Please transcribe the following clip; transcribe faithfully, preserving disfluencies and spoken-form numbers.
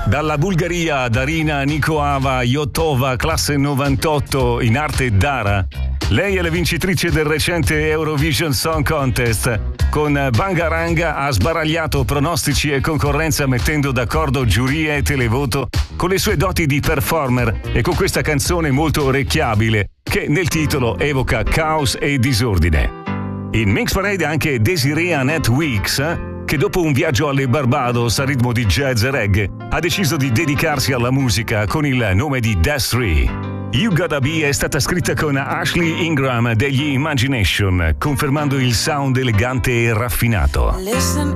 Dalla Bulgaria, Darina Nikoava Yotova, classe novantotto, in arte Dara. Lei è la vincitrice del recente Eurovision Song Contest. Con Bangaranga ha sbaragliato pronostici e concorrenza mettendo d'accordo giuria e televoto con le sue doti di performer e con questa canzone molto orecchiabile che nel titolo evoca caos e disordine. In Mix Parade anche Desiree Annette Weeks, che dopo un viaggio alle Barbados a ritmo di jazz e reggae ha deciso di dedicarsi alla musica con il nome di Death Tree. You Gotta Be è stata scritta con Ashley Ingram degli Imagination, confermando il sound elegante e raffinato. Listen